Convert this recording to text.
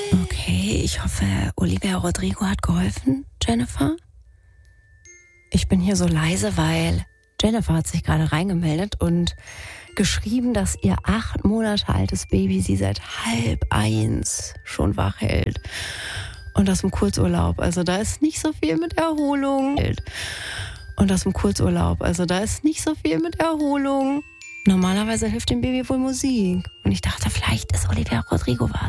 Okay, ich hoffe, Olivia Rodrigo hat geholfen, Jennifer. Ich bin hier so leise, weil Jennifer hat sich gerade reingemeldet und geschrieben, dass ihr 8 Monate altes Baby sie seit 12:30 schon wach hält. Und das im Kurzurlaub. Also da ist nicht so viel mit Erholung. Und das im Kurzurlaub. Also da ist nicht so viel mit Erholung. Normalerweise hilft dem Baby wohl Musik. Und ich dachte, vielleicht ist Olivia Rodrigo was.